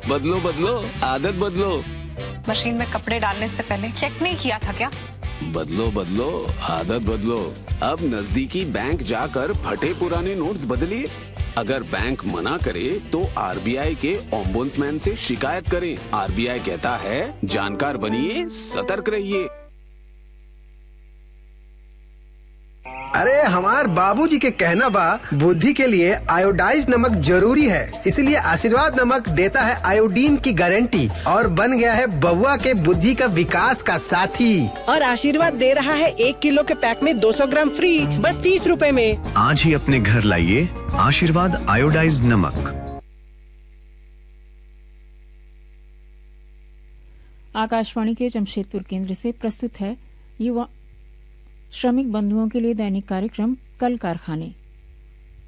बदलो बदलो, आदत बदलो। मशीन में कपड़े डालने से पहले चेक नहीं किया था क्या? बदलो बदलो, आदत बदलो। अब नजदीकी बैंक जाकर फटे पुराने नोट्स बदलिए। अगर बैंक मना करे तो आरबीआई के ओम्बुड्समैन से शिकायत करें। आरबीआई कहता है, जानकार बनिए, सतर्क रहिए। अरे हमार बाबूजी के कहना बा, बुद्धि के लिए आयोडाइज्ड नमक जरूरी है, इसलिए आशीर्वाद नमक देता है आयोडीन की गारंटी और बन गया है बबुआ के बुद्धि का विकास का साथी। और आशीर्वाद दे रहा है 1 किलो के पैक में 200 ग्राम फ्री, बस 30 रुपए में। आज ही अपने घर लाइए आशीर्वाद आयोडाइज्ड नमक। आकाशवाणी के जमशेदपुर केंद्र से प्रस्तुत है युवा श्रमिक बंधुओं के लिए दैनिक कार्यक्रम कल कारखाने।